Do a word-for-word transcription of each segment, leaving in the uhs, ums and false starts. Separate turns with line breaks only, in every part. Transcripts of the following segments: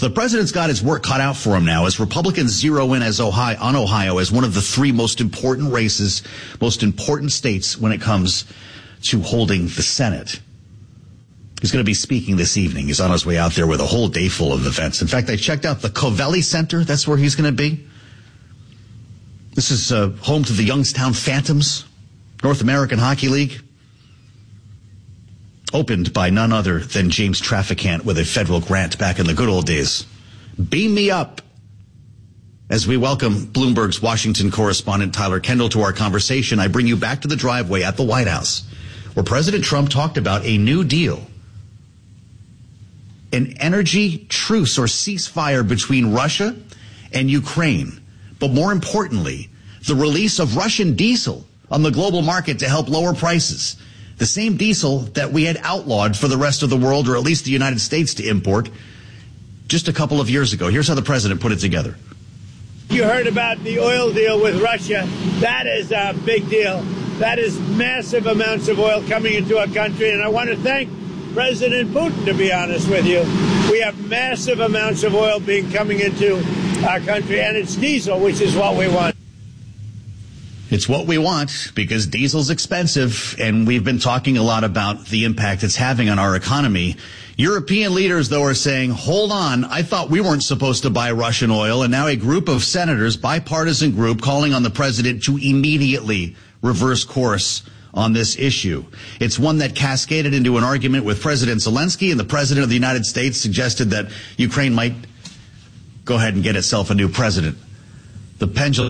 So the president's got his work cut out for him now as Republicans zero in as Ohio, on Ohio as one of the three most important races, most important states when it comes to holding the Senate. He's going to be speaking this evening. He's on his way out there with a whole day full of events. In fact, I checked out the Covelli Center. That's where he's going to be. This is uh, home to the Youngstown Phantoms, North American Hockey League. Opened by none other than James Traficant with a federal grant back in the good old days. Beam me up as we welcome Bloomberg's Washington correspondent Tyler Kendall to our conversation. I bring you back to the driveway at the White House, where President Trump talked about a new deal, an energy truce or ceasefire between Russia and Ukraine. But more importantly, the release of Russian diesel on the global market to help lower prices. The same diesel that we had outlawed for the rest of the world, or at least the United States, to import just a couple of years ago. Here's how the president put it together.
You heard about the oil deal with Russia. That is a big deal. That is massive amounts of oil coming into our country. And I want to thank President Putin, to be honest with you. We have massive amounts of oil being coming into our country, and it's diesel, which is what we want.
It's what we want because diesel's expensive, and we've been talking a lot about the impact it's having on our economy. European leaders, though, are saying, hold on, I thought we weren't supposed to buy Russian oil, and now a group of senators, bipartisan group, calling on the president to immediately reverse course on this issue. It's one that cascaded into an argument with President Zelensky, and the president of the United States suggested that Ukraine might go ahead and get itself a new president. The pendulum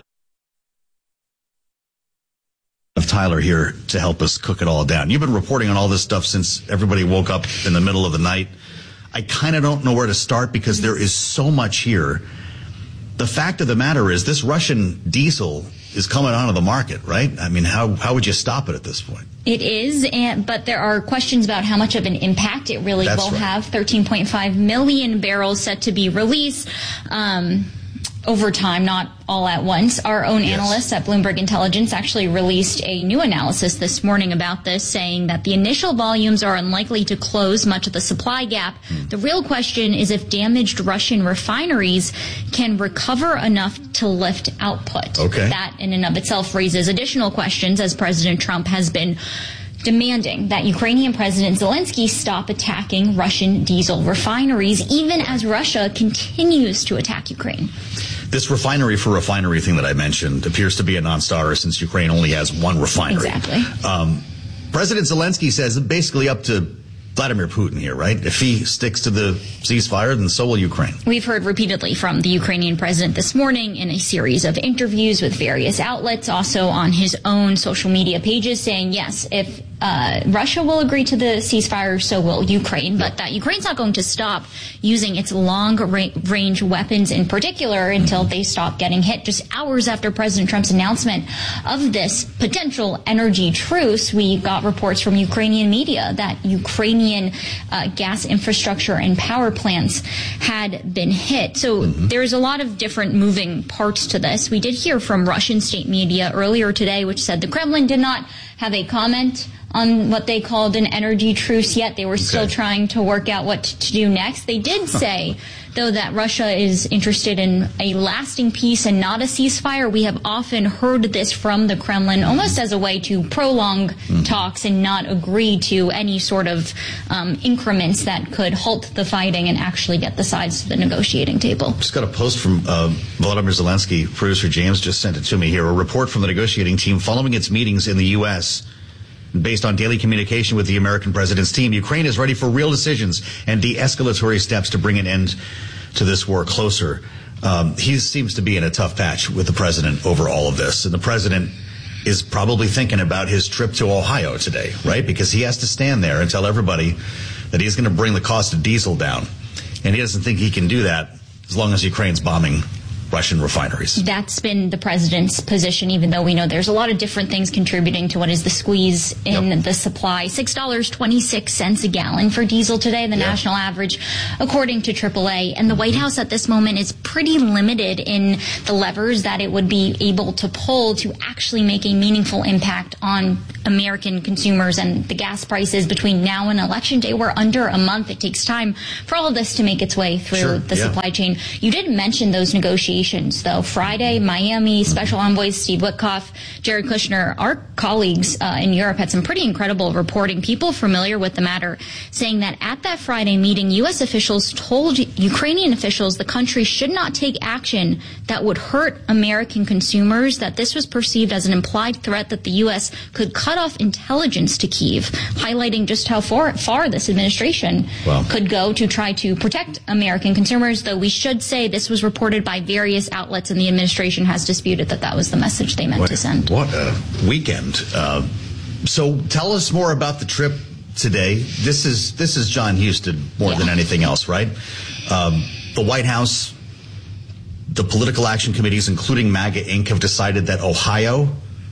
of Tyler here to help us cook it all down. You've been reporting on all this stuff since everybody woke up in the middle of the night. I kind of don't know where to start because there is so much here. The fact of the matter is this Russian diesel is coming onto the market, right? I mean, how how would you stop it at this point?
It is, and, but there are questions about how much of an impact it really
That's
will
right.
have. thirteen point five million barrels set to be released um, over time, not all at once. Our own
Yes.
analysts at Bloomberg Intelligence actually released a new analysis this morning about this, saying that the initial volumes are unlikely to close much of the supply gap. Mm. The real question is if damaged Russian refineries can recover enough to lift output.
Okay.
That in and of itself raises additional questions, as President Trump has been demanding that Ukrainian President Zelensky stop attacking Russian diesel refineries, even as Russia continues to attack Ukraine.
This refinery for refinery thing that I mentioned appears to be a non-starter since Ukraine only has one refinery.
Exactly.
Um, President Zelensky says basically up to Vladimir Putin here, right? If he sticks to the ceasefire, then so will Ukraine.
We've heard repeatedly from the Ukrainian president this morning in a series of interviews with various outlets, also on his own social media pages, saying, yes, if uh, Russia will agree to the ceasefire, so will Ukraine, but that Ukraine's not going to stop using its long-range weapons in particular until they stop getting hit. Just hours after President Trump's announcement of this potential energy truce, we got reports from Ukrainian media that Ukrainian uh, gas infrastructure and power plants had been hit. So mm-hmm. there's a lot of different moving parts to this. We did hear from Russian state media earlier today, which said the Kremlin did not have a comment on what they called an energy truce yet. They were okay. still trying to work out what to do next. They did say, though, that Russia is interested in a lasting peace and not a ceasefire. We have often heard this from the Kremlin almost as a way to prolong mm. talks and not agree to any sort of um, increments that could halt the fighting and actually get the sides to the negotiating table.
Just got a post from uh, Volodymyr Zelensky. Producer James just sent it to me here. A report from the negotiating team following its meetings in the U S Based on daily communication with the American president's team, Ukraine is ready for real decisions and de-escalatory steps to bring an end to this war closer. Um, he seems to be in a tough patch with the president over all of this. And the president is probably thinking about his trip to Ohio today, right? Because he has to stand there and tell everybody that he's going to bring the cost of diesel down. And he doesn't think he can do that as long as Ukraine's bombing Russian refineries.
That's been the president's position, even though we know there's a lot of different things contributing to what is the squeeze in yep. the supply. six dollars and twenty-six cents a gallon for diesel today, the yep. national average, according to triple A. And the White House at this moment is pretty limited in the levers that it would be able to pull to actually make a meaningful impact on American consumers and the gas prices between now and Election Day. We're under a month. It takes time for all of this to make its way through sure, the yeah. supply chain. You did mention those negotiations, though. Friday, Miami, Special Envoys Steve Witkoff, Jared Kushner, our colleagues uh, in Europe had some pretty incredible reporting. People familiar with the matter saying that at that Friday meeting, U S officials told Ukrainian officials the country should not take action that would hurt American consumers, that this was perceived as an implied threat that the U S could cut off intelligence to Kyiv, highlighting just how far, far this administration well. could go to try to protect American consumers, though we should say this was reported by various outlets and the administration has disputed that that was the message they meant
what,
to send.
What a weekend. Uh, so tell us more about the trip today. This is this is John Husted more yeah. than anything else, right? Um, the White House, the political action committees, including MAGA Incorporated, have decided that Ohio,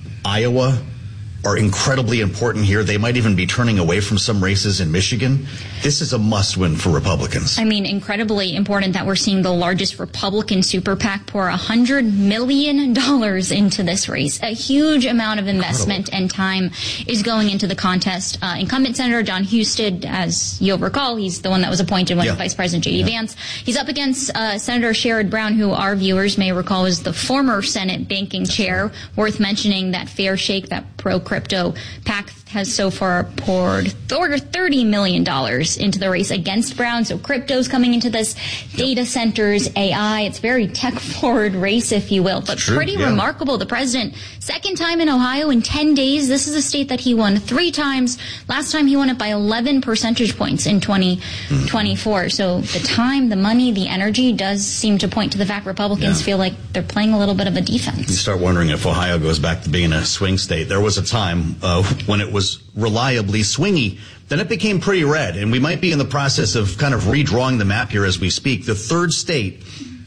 Iowa are incredibly important here. They might even be turning away from some races in Michigan. This is a must-win for Republicans.
I mean, incredibly important that we're seeing the largest Republican super PAC pour one hundred million dollars into this race. A huge amount of investment Incredible. and time is going into the contest. Uh, incumbent Senator John Husted, as you'll recall, he's the one that was appointed when yeah. Vice President J D. Yeah. Vance. He's up against uh, Senator Sherrod Brown, who our viewers may recall was the former Senate banking That's chair. Right. Worth mentioning that Fair Shake, that pro-crypto PAC, has so far poured over thirty million dollars into the race against Brown. So crypto's coming into this, data centers, A I. It's a very tech-forward race, if you will, but
True,
pretty
yeah.
remarkable. The president, second time in Ohio in ten days. This is a state that he won three times. Last time he won it by eleven percentage points in twenty twenty-four. Mm. So the time, the money, the energy does seem to point to the fact Republicans yeah. feel like they're playing a little bit of a defense.
You start wondering if Ohio goes back to being a swing state. There was a time uh, when it was reliably swingy. Then it became pretty red, and we might be in the process of kind of redrawing the map here as we speak. The third state,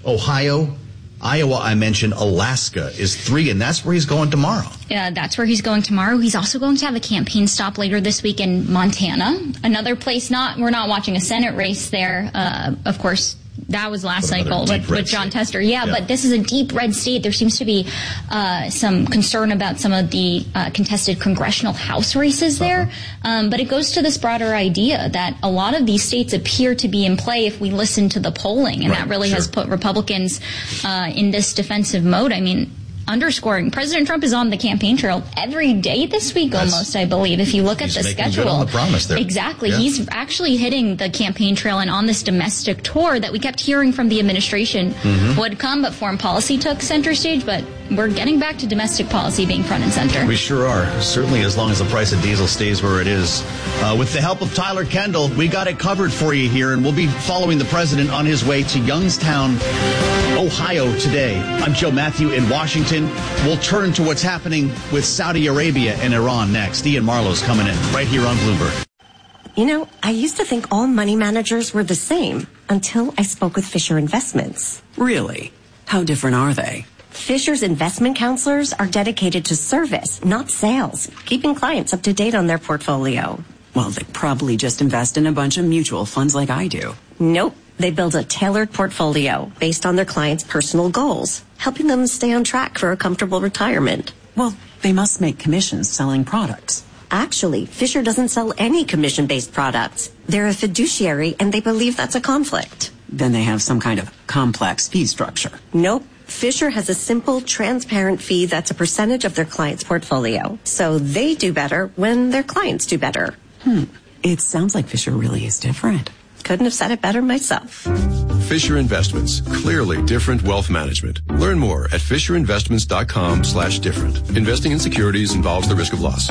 Ohio, Iowa, I mentioned, Alaska is three, and that's where he's going tomorrow.
Yeah, that's where he's going tomorrow. He's also going to have a campaign stop later this week in Montana, another place. Not we're not watching a Senate race there, uh, of course. That was last cycle with, with John state. Tester. Yeah, yeah, but this is a deep red state. There seems to be uh, some concern about some of the uh, contested congressional House races there. Uh-huh. Um, but it goes to this broader idea that a lot of these states appear to be in play if we listen to the polling. And right, that really sure. has put Republicans uh, in this defensive mode. I mean, underscoring President Trump is on the campaign trail every day this week. That's, almost, I believe, if you look at the schedule.
Good on the promise there.
Exactly.
Yeah.
He's actually hitting the campaign trail and on this domestic tour that we kept hearing from the administration mm-hmm. would come, but foreign policy took center stage. But we're getting back to domestic policy being front and center.
We sure are. Certainly as long as the price of diesel stays where it is. Uh, with the help of Tyler Kendall, we got it covered for you here, and we'll be following the president on his way to Youngstown, Ohio today. I'm Joe Matthew in Washington. We'll turn to what's happening with Saudi Arabia and Iran next. Ian Marlowe's coming in right here on Bloomberg.
You know, I used to think all money managers were the same until I spoke with Fisher Investments.
Really? How different are they?
Fisher's investment counselors are dedicated to service, not sales, keeping clients up to date on their portfolio.
Well, they probably just invest in a bunch of mutual funds like I do.
Nope. They build a tailored portfolio based on their clients' personal goals, helping them stay on track for a comfortable retirement.
Well, they must make commissions selling products.
Actually, Fisher doesn't sell any commission-based products. They're a fiduciary, and they believe that's a conflict.
Then they have some kind of complex fee structure.
Nope. Fisher has a simple, transparent fee that's a percentage of their client's portfolio. So they do better when their clients do better.
Hmm. It sounds like Fisher really is different.
Couldn't have said it better myself.
Fisher Investments. Clearly different wealth management. Learn more at FisherInvestments.com slash different. Investing in securities involves the risk of loss.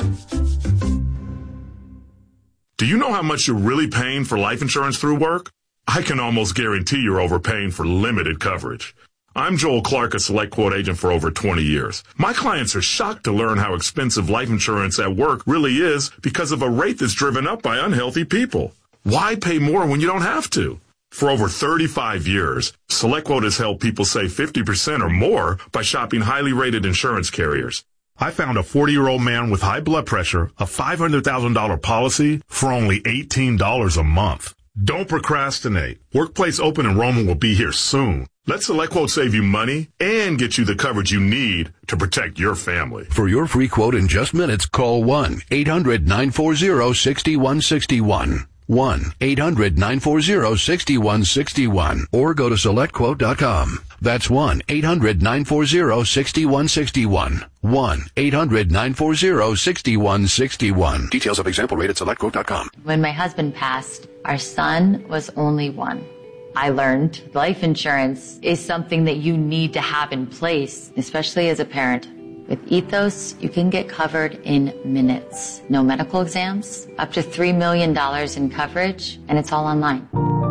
Do you know how much you're really paying for life insurance through work? I can almost guarantee you're overpaying for limited coverage. I'm Joel Clark, a Select Quote agent for over twenty years. My clients are shocked to learn how expensive life insurance at work really is because of a rate that's driven up by unhealthy people. Why pay more when you don't have to? For over thirty-five years, SelectQuote has helped people save fifty percent or more by shopping highly rated insurance carriers. I found a forty-year-old man with high blood pressure, a five hundred thousand dollars policy for only eighteen dollars a month. Don't procrastinate. Workplace open enrollment will be here soon. Let SelectQuote save you money and get you the coverage you need to protect your family.
For your free quote in just minutes, call one eight hundred nine four zero six one six one. one eight hundred nine four zero six one six one or go to select quote dot com. That's one eight hundred nine four zero six one six one. one eight hundred nine four zero six one six one. Details of example rate at select quote dot com.
When my husband passed, our son was only one. I learned life insurance is something that you need to have in place, especially as a parent. With Ethos, you can get covered in minutes. No medical exams, up to three million dollars in coverage, and it's all online.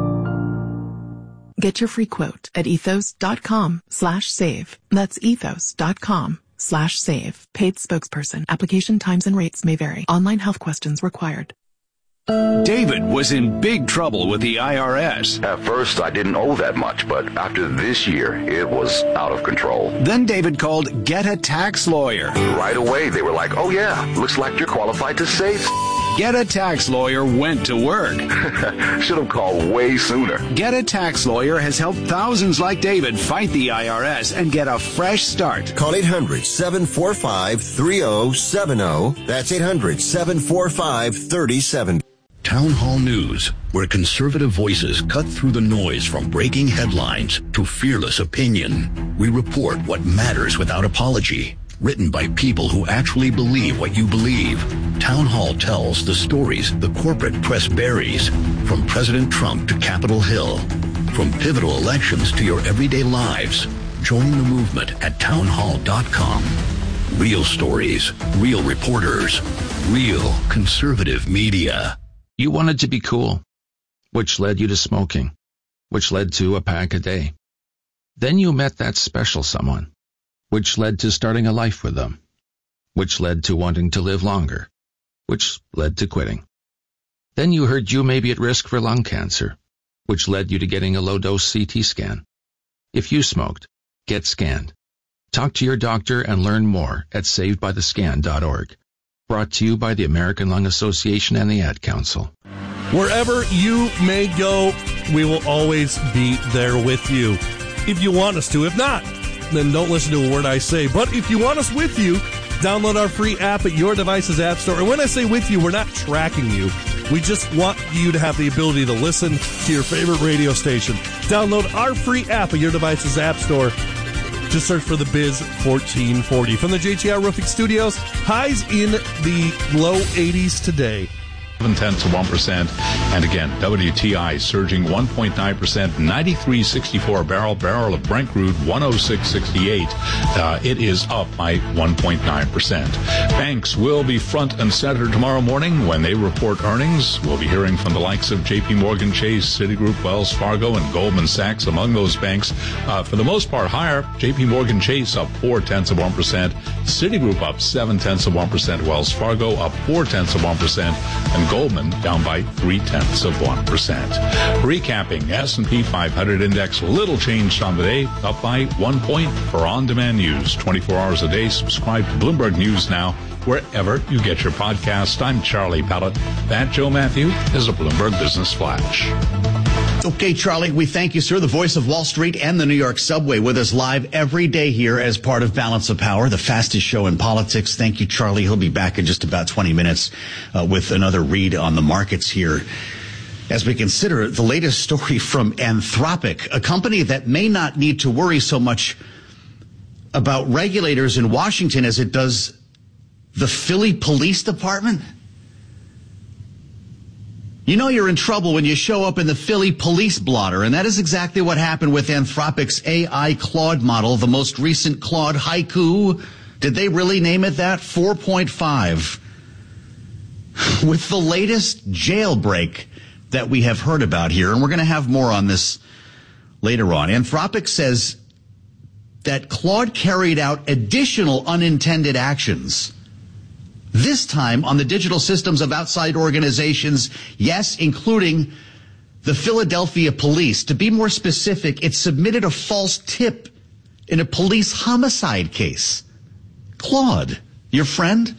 Get your free quote at ethos.com slash save. That's ethos.com slash save. Paid spokesperson. Application times and rates may vary. Online health questions required.
David was in big trouble with the I R S.
At first, I didn't owe that much, but after this year, it was out of control.
Then David called Get a Tax Lawyer.
Right away, they were like, oh yeah, looks like you're qualified to save.
Get a Tax Lawyer went to work.
Should have called way sooner.
Get a Tax Lawyer has helped thousands like David fight the I R S and get a fresh start.
Call eight hundred seven four five three zero seven zero. That's eight hundred seven four five three zero seven zero.
Town Hall News, where conservative voices cut through the noise from breaking headlines to fearless opinion. We report what matters without apology. Written by people who actually believe what you believe. Town Hall tells the stories the corporate press buries, from President Trump to Capitol Hill, from pivotal elections to your everyday lives. Join the movement at town hall dot com. Real stories, real reporters, real conservative media.
You wanted to be cool, which led you to smoking, which led to a pack a day. Then you met that special someone, which led to starting a life with them, which led to wanting to live longer, which led to quitting. Then you heard you may be at risk for lung cancer, which led you to getting a low-dose C T scan. If you smoked, get scanned. Talk to your doctor and learn more at saved by the scan dot org. Brought to you by the American Lung Association and the Ad Council.
Wherever you may go, we will always be there with you. If you want us to. If not, then don't listen to a word I say. But if you want us with you, download our free app at your device's app store. And when I say with you, we're not tracking you. We just want you to have the ability to listen to your favorite radio station. Download our free app at your device's app store. Just search for the Biz fourteen forty. From the J T R Roofing Studios, highs in the low eighties today.
Seven tenths of one percent. And again, W T I surging one point nine percent, ninety-three sixty-four a barrel. Barrel of Brent crude, one oh six sixty-eight. Uh, it is up by one point nine percent. Banks will be front and center tomorrow morning when they report earnings. We'll be hearing from the likes of J P Morgan Chase, Citigroup, Wells Fargo, and Goldman Sachs among those banks. Uh, for the most part, higher. J P Morgan Chase up four tenths of one percent. Citigroup up seven tenths of one percent. Wells Fargo up four tenths of one percent. And Goldman down by three tenths of one percent. Recapping, S and P five hundred index little changed on the day, up by one point. For on-demand news, twenty-four hours a day, subscribe to Bloomberg News now, wherever you get your podcast. I'm Charlie Pellett. That, Joe Matthew, is a Bloomberg Business Flash.
Okay, Charlie, we thank you, sir. The voice of Wall Street and the New York subway with us live every day here as part of Balance of Power, the fastest show in politics. Thank you, Charlie. He'll be back in just about twenty minutes uh, with another read on the markets here as we consider the latest story from Anthropic, a company that may not need to worry so much about regulators in Washington as it does the Philly Police Department. You know you're in trouble when you show up in the Philly Police Blotter, and that is exactly what happened with Anthropic's A I Claude model, the most recent Claude Haiku. Did they really name it that? four point five. With the latest jailbreak that we have heard about here, and we're going to have more on this later on. Anthropic says that Claude carried out additional unintended actions, this time on the digital systems of outside organizations, yes, including the Philadelphia police. To be more specific, it submitted a false tip in a police homicide case. Claude, your friend?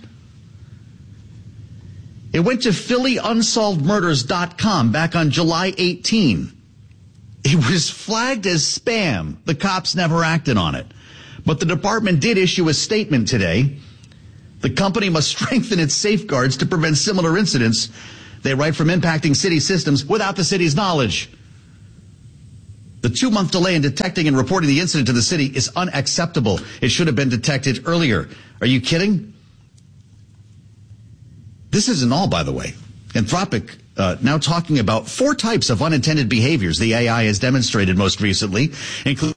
It went to Philly Unsolved Murders dot com back on July eighteenth. It was flagged as spam. The cops never acted on it. But the department did issue a statement today. The company must strengthen its safeguards to prevent similar incidents. They write from impacting city systems without the city's knowledge. The two-month delay in detecting and reporting the incident to the city is unacceptable. It should have been detected earlier. Are you kidding? This isn't all, by the way. Anthropic uh, now talking about four types of unintended behaviors the A I has demonstrated most recently, including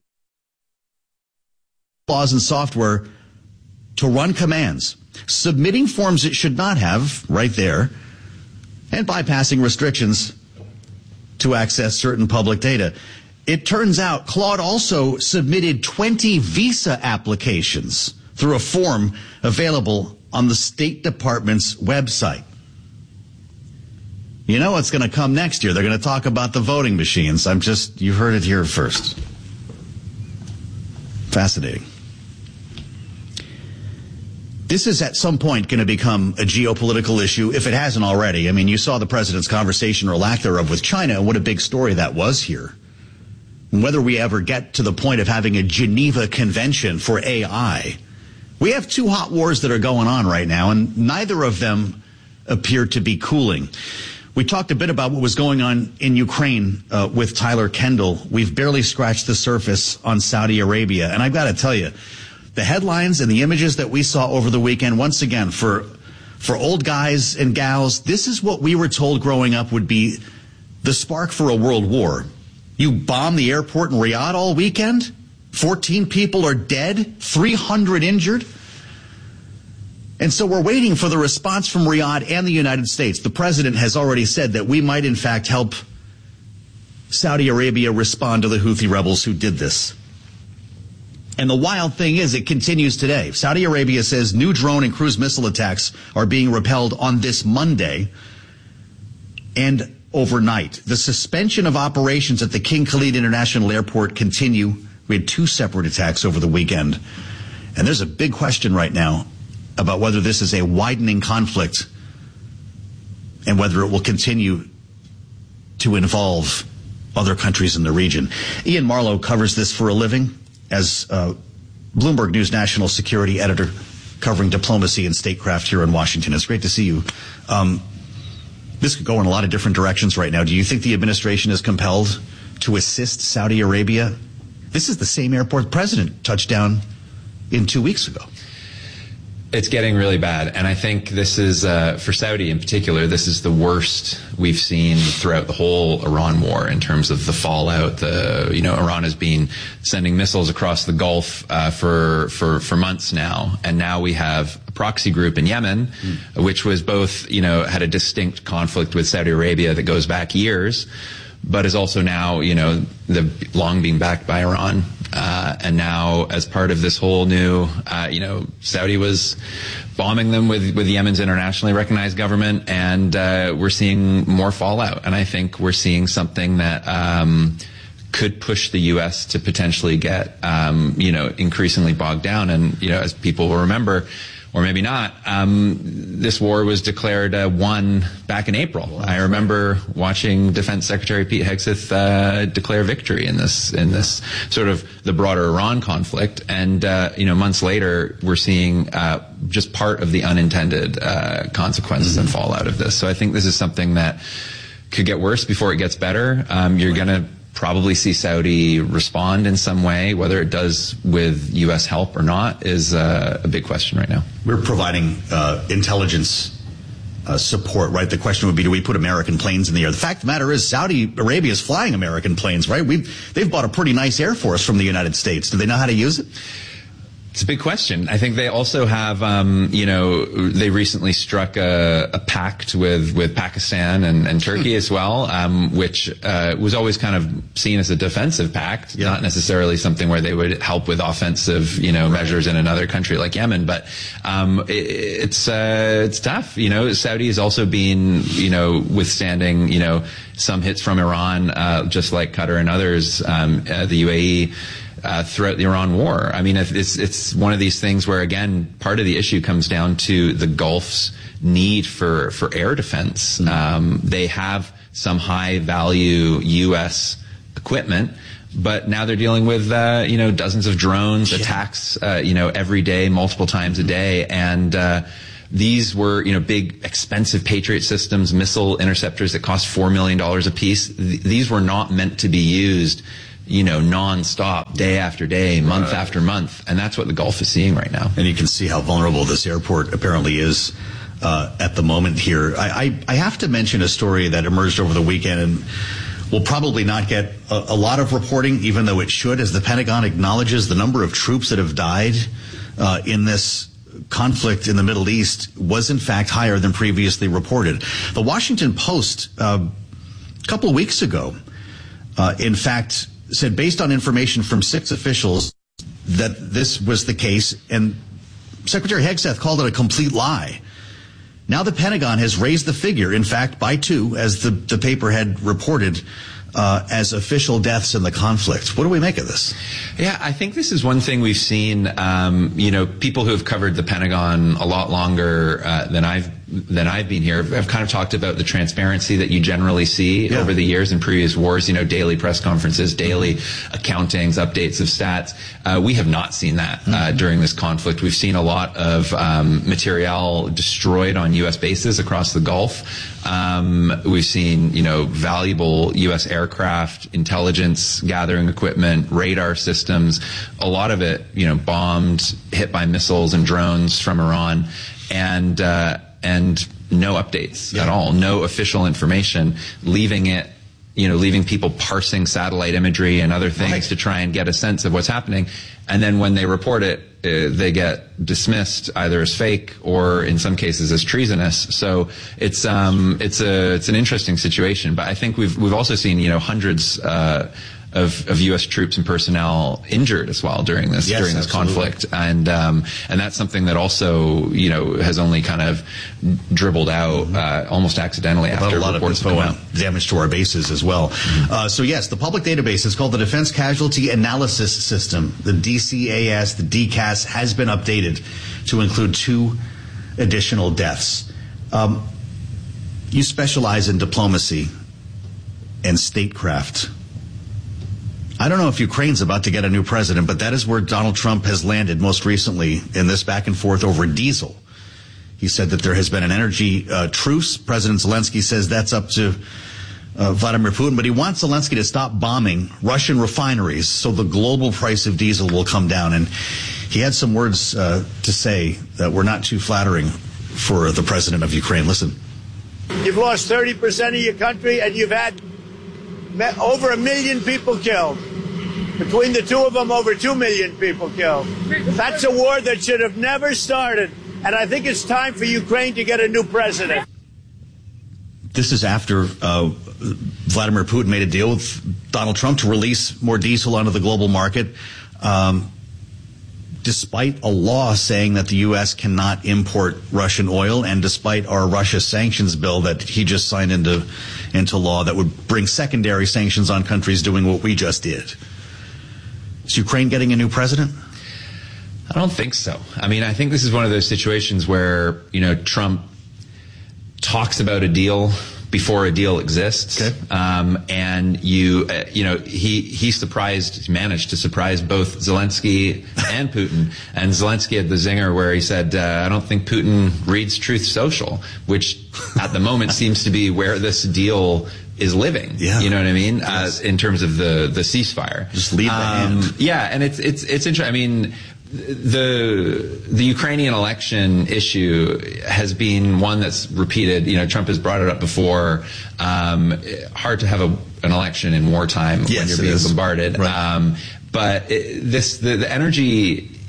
laws and software to run commands, submitting forms it should not have, right there, and bypassing restrictions to access certain public data. It turns out Claude also submitted twenty visa applications through a form available on the State Department's website. You know what's going to come next year? They're going to talk about the voting machines. I'm just, you heard it here first. Fascinating. This is at some point going to become a geopolitical issue, if it hasn't already. I mean, you saw the president's conversation, or lack thereof, with China, and what a big story that was here. And whether we ever get to the point of having a Geneva Convention for A I. We have two hot wars that are going on right now, and neither of them appear to be cooling. We talked a bit about what was going on in Ukraine uh, with Tyler Kendall. We've barely scratched the surface on Saudi Arabia. And I've got to tell you, the headlines and the images that we saw over the weekend, once again, for for old guys and gals, this is what we were told growing up would be the spark for a world war. You bomb the airport in Riyadh all weekend, fourteen people are dead, three hundred injured. And so we're waiting for the response from Riyadh and the United States. The president has already said that we might, in fact, help Saudi Arabia respond to the Houthi rebels who did this. And the wild thing is, it continues today. Saudi Arabia says new drone and cruise missile attacks are being repelled on this Monday and overnight. The suspension of operations at the King Khalid International Airport continue. We had two separate attacks over the weekend. And there's a big question right now about whether this is a widening conflict and whether it will continue to involve other countries in the region. Ian Marlowe covers this for a living as uh, Bloomberg News national security editor covering diplomacy and statecraft here in Washington. It's great to see you. Um, this could go in a lot of different directions right now. Do you think the administration is compelled to assist Saudi Arabia? This is the same airport the president touched down in two weeks ago.
It's getting really bad, and I think this is, uh, for Saudi in particular, this is the worst we've seen throughout the whole Iran war in terms of the fallout. The, you know, Iran has been sending missiles across the Gulf uh, for, for, for months now, and now we have a proxy group in Yemen, mm. which was both, you know, had a distinct conflict with Saudi Arabia that goes back years, but is also now, you know, the long being backed by Iran. Uh, and now, as part of this whole new, uh, you know, Saudi was bombing them with, with Yemen's internationally recognized government, and uh, we're seeing more fallout. And I think we're seeing something that um, could push the U S to potentially get, um, you know, increasingly bogged down. And, you know, as people will remember, or maybe not, um, this war was declared uh, won back in April. Wow. I remember watching Defense Secretary Pete Hegseth uh, declare victory in this in this sort of the broader Iran conflict, and uh, you know, months later, we're seeing uh, just part of the unintended uh, consequences mm-hmm. and fallout of this. So I think this is something that could get worse before it gets better. Um, you're going to probably see Saudi respond in some way. Whether it does with U S help or not is uh, a big question right now.
We're providing uh, intelligence uh, support, right? The question would be, do we put American planes in the air? The fact of the matter is, Saudi Arabia is flying American planes, right? We've, they've bought a pretty nice Air Force from the United States. Do they know how to use it?
It's a big question. I think they also have, um, you know, they recently struck a, a pact with, with Pakistan and, and Turkey as well, um, which uh, was always kind of seen as a defensive pact, yeah. not necessarily something where they would help with offensive, you know, right. measures in another country like Yemen. But um, it, it's uh, it's tough. You know, Saudi has also been, you know, withstanding, you know, some hits from Iran, uh, just like Qatar and others, um, uh, the U A E. Uh, throughout the Iran war. I mean, it's it's one of these things where, again, part of the issue comes down to the Gulf's need for, for air defense. Mm-hmm. Um, they have some high-value U S equipment, but now they're dealing with, uh, you know, dozens of drones, yeah. attacks, uh, you know, every day, multiple times a day, and uh, these were, you know, big, expensive Patriot systems, missile interceptors that cost four million dollars a piece. Th- these were not meant to be used, you know, non-stop, day after day, month right. after month. And that's what the Gulf is seeing right now.
And you can see how vulnerable this airport apparently is uh, at the moment here. I, I, I have to mention a story that emerged over the weekend and will probably not get a, a lot of reporting, even though it should, as the Pentagon acknowledges the number of troops that have died uh, in this conflict in the Middle East was in fact higher than previously reported. The Washington Post, uh, a couple of weeks ago, uh, in fact, said based on information from six officials that this was the case, and Secretary Hegseth called it a complete lie. Now the Pentagon has raised the figure, in fact, by two, as the, the paper had reported, uh, as official deaths in the conflict. What do we make of this?
Yeah, I think this is one thing we've seen, um, you know, people who have covered the Pentagon a lot longer uh, than I've than I've been here have kind of talked about the transparency that you generally see yeah. over the years in previous wars, you know, daily press conferences, daily accountings, updates of stats. Uh, we have not seen that uh, mm-hmm. during this conflict. We've seen a lot of um, material destroyed on U S bases across the Gulf. Um, we've seen, you know, valuable U S aircraft, intelligence gathering equipment, radar systems, a lot of it, you know, bombed, hit by missiles and drones from Iran. And, uh, and no updates yeah. at all, no official information, leaving it, you know, leaving people parsing satellite imagery and other things right. to try and get a sense of what's happening. And then when they report it, uh, they get dismissed either as fake or in some cases as treasonous. So it's, um, it's a, it's an interesting situation. But I think we've, we've also seen, you know, hundreds, uh, Of, of U S troops and personnel injured as well during this yes, during this absolutely. conflict, and um, and that's something that also, you know, has only kind of dribbled out mm-hmm. uh, almost accidentally
About
after
a lot
reports
of
come out.
Damage to our bases as well. Mm-hmm. Uh, so yes, the public database is called the Defense Casualty Analysis System. The D C A S, the D C A S, has been updated to include two additional deaths. Um, you specialize in diplomacy and statecraft. I don't know if Ukraine's about to get a new president, but that is where Donald Trump has landed most recently in this back and forth over diesel. He said that there has been an energy uh, truce. President Zelensky says that's up to uh, Vladimir Putin, but he wants Zelensky to stop bombing Russian refineries so the global price of diesel will come down. And he had some words uh, to say that were not too flattering for the president of Ukraine. Listen.
You've lost thirty percent of your country, and you've had over a million people killed. Between the two of them, over two million people killed. That's a war that should have never started. And I think it's time for Ukraine to get a new president.
This is after uh, Vladimir Putin made a deal with Donald Trump to release more diesel onto the global market, um, despite a law saying that the U S cannot import Russian oil, and despite our Russia sanctions bill that he just signed into into law that would bring secondary sanctions on countries doing what we just did. Is Ukraine getting a new president?
I don't think so. I mean, I think this is one of those situations where, you know, Trump talks about a deal before a deal exists. Okay. Um, and you, uh, you know, he, he surprised, he managed to surprise both Zelensky and Putin. And Zelensky had the zinger where he said, uh, I don't think Putin reads Truth Social, which at the moment seems to be where this deal is living. Yeah. You know what I mean? Yes. Uh, in terms of the, the ceasefire.
Just leave the
um,
hand.
Yeah. And it's, it's, it's interesting. I mean, the the Ukrainian election issue has been one that's repeated. You know, Trump has brought it up before. Um, hard to have a, an election in wartime
yes,
when you're being
is.
bombarded.
Right.
Um, but it, this the, the energy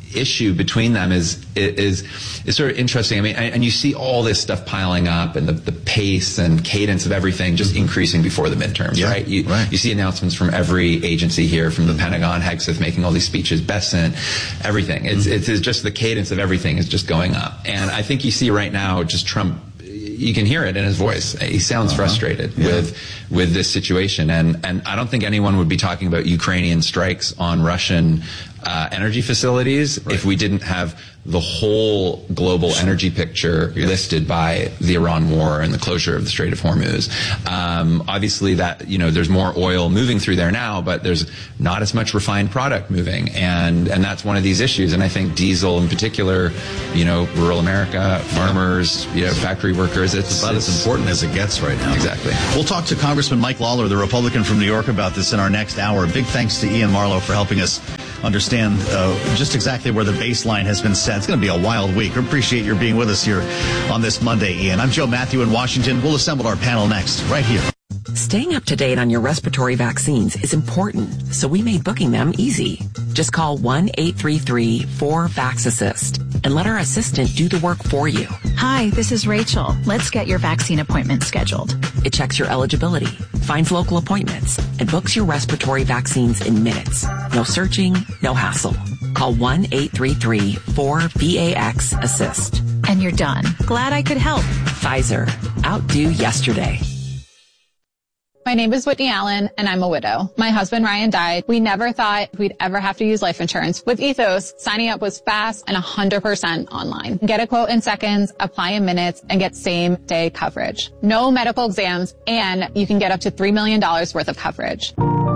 issue between them is is is sort of interesting. I mean, and you see all this stuff piling up, and the, the pace and cadence of everything just mm-hmm. increasing before the midterms, yeah, right? You,
right?
You see announcements from every agency here, from the Pentagon, Hegseth making all these speeches, Bessent, everything. It's mm-hmm. it's just the cadence of everything is just going up, and I think you see right now just Trump. You can hear it in his voice. He sounds uh-huh. frustrated yeah. with with this situation, and and I don't think anyone would be talking about Ukrainian strikes on Russian uh, energy facilities right. if we didn't have the whole global energy picture yes. lifted by the Iran war and the closure of the Strait of Hormuz. Um, obviously, that you know, there's more oil moving through there now, but there's not as much refined product moving, and and that's one of these issues. And I think diesel, in particular, you know, rural America, farmers, you know, factory workers, it's,
it's about
it's,
as important as it gets right now.
Exactly.
We'll talk to Congressman Mike Lawler, the Republican from New York, about this in our next hour. Big thanks to Ian Marlowe for helping us understand uh, just exactly where the baseline has been set. It's going to be a wild week. We appreciate your being with us here on this Monday, Ian. I'm Joe Matthew in Washington. We'll assemble our panel next, right here.
Staying up to date on your respiratory vaccines is important, so we made booking them easy. Just call one eight three three four VAX-ASSIST and let our assistant do the work for you.
Hi, this is Rachel. Let's get your vaccine appointment scheduled.
It checks your eligibility, finds local appointments, and books your respiratory vaccines in minutes. No searching, no hassle. Call one eight three three four VAX-ASSIST.
And you're done. Glad I could help.
Pfizer. Outdo yesterday.
My name is Whitney Allen, and I'm a widow. My husband, Ryan, died. We never thought we'd ever have to use life insurance. With Ethos, signing up was fast and one hundred percent online. Get a quote in seconds, apply in minutes, and get same-day coverage. No medical exams, and you can get up to three million dollars worth of coverage.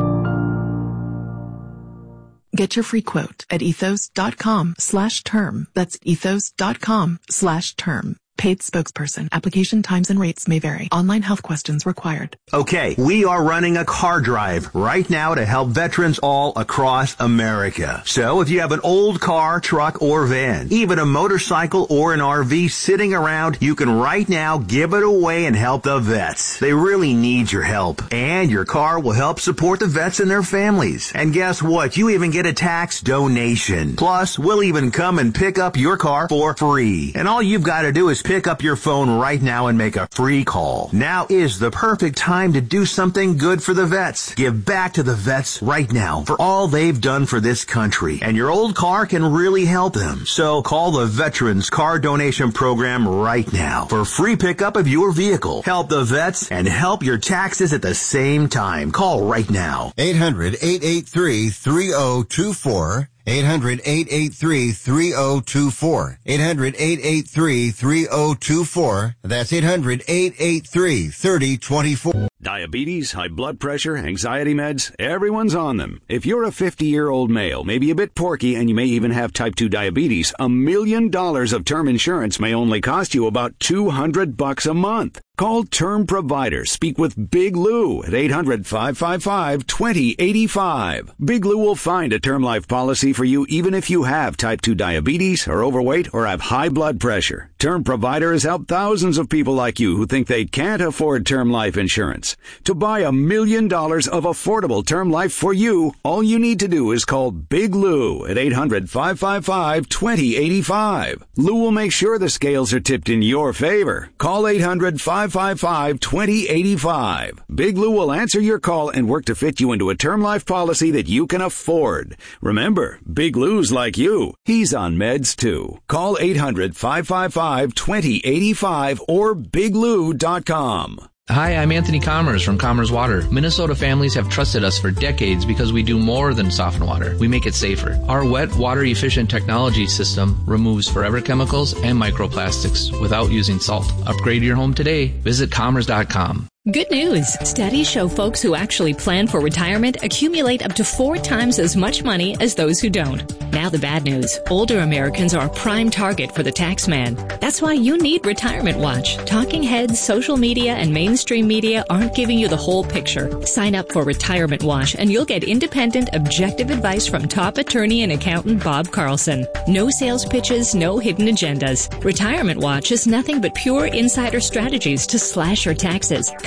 Get your free quote at ethos.com slash term. That's ethos.com slash term. Paid spokesperson. Application times and rates may vary. Online health questions required.
Okay, we are running a car drive right now to help veterans all across America. So if you have an old car, truck, or van, even a motorcycle or an R V sitting around, you can right now give it away and help the vets. They really need your help. And your car will help support the vets and their families. And guess what? You even get a tax donation. Plus, we'll even come and pick up your car for free. And all you've got to do is pick up your phone right now and make a free call. Now is the perfect time to do something good for the vets. Give back to the vets right now for all they've done for this country. And your old car can really help them. So call the Veterans Car Donation Program right now for free pickup of your vehicle. Help the vets and help your taxes at the same time. Call right now.
eight hundred eight eight three three zero two four. eight hundred eight eight three three zero two four. eight hundred eight eight three three zero two four. That's eight hundred eight eight three three zero two four.
Diabetes, high blood pressure, anxiety meds, everyone's on them. If you're a fifty-year-old male, maybe a bit porky, and you may even have type two diabetes, a million dollars of term insurance may only cost you about two hundred bucks a month. Call Term Provider. Speak with Big Lou at eight hundred five five five two zero eight five. Big Lou will find a term life policy for you even if you have type two diabetes, are overweight, or have high blood pressure. Term Provider has helped thousands of people like you who think they can't afford term life insurance. To buy a million dollars of affordable term life for you, all you need to do is call Big Lou at eight hundred five five five two zero eight five. Lou will make sure the scales are tipped in your favor. Call eight hundred five five five two zero eight five. Big Lou will answer your call and work to fit you into a term life policy that you can afford. Remember, Big Lou's like you. He's on meds too. Call eight hundred five five five two zero eight five or big lou dot com.
Hi, I'm Anthony Commerce from Commerce Water. Minnesota families have trusted us for decades because we do more than soften water. We make it safer. Our wet, water-efficient technology system removes forever chemicals and microplastics without using salt. Upgrade your home today. Visit commerce dot com.
Good news. Studies show folks who actually plan for retirement accumulate up to four times as much money as those who don't. Now the bad news. Older Americans are a prime target for the tax man. That's why you need Retirement Watch. Talking heads, social media, and mainstream media aren't giving you the whole picture. Sign up for Retirement Watch and you'll get independent, objective advice from top attorney and accountant Bob Carlson. No sales pitches, no hidden agendas. Retirement Watch is nothing but pure insider strategies to slash your taxes,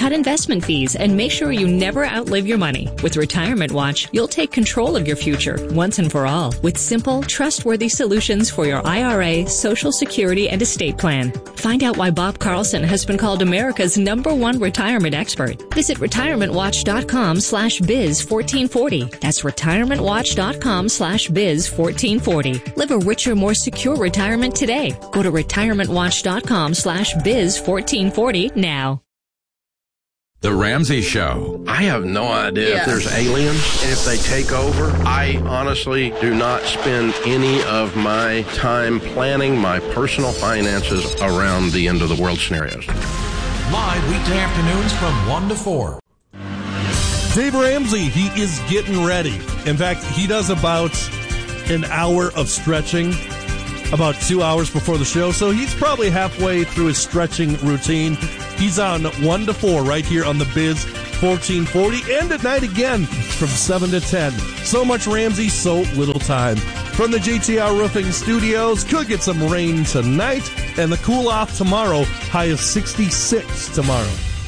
cut investment fees, and make sure you never outlive your money. With Retirement Watch, you'll take control of your future once and for all with simple, trustworthy solutions for your I R A, Social Security, and estate plan. Find out why Bob Carlson has been called America's number one retirement expert. Visit retirementwatch.com slash biz 1440. That's retirementwatch.com slash biz 1440. Live a richer, more secure retirement today. Go to retirementwatch.com slash biz 1440 now.
The Ramsey Show.
I have no idea
Yeah.
if there's aliens and if they take over. I honestly do not spend any of my time planning my personal finances around the end of the world scenarios.
Live weekday afternoons from one to four.
Dave Ramsey, he is getting ready. In fact, he does about an hour of stretching about two hours before the show, so he's probably halfway through his stretching routine. He's on one to four right here on the Biz fourteen forty, and at night again from seven to ten. So much Ramsey, so little time. From the J T R Roofing Studios, could get some rain tonight, and the cool off tomorrow, high of sixty-six tomorrow.